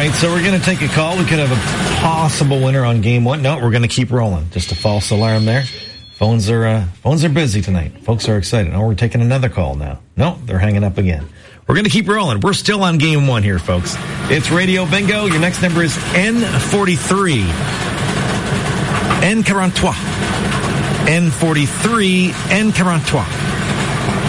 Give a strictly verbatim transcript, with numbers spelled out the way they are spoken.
right, so we're going to take a call. We could have a possible winner on game one. No, we're going to keep rolling. Just a false alarm there. Phones are uh, phones are busy tonight. Folks are excited. Oh, we're taking another call now. No, they're hanging up again. We're going to keep rolling. We're still on game one here, folks. It's Radio Bingo. Your next number is N forty-three. N forty-three. N forty-three. N forty-three.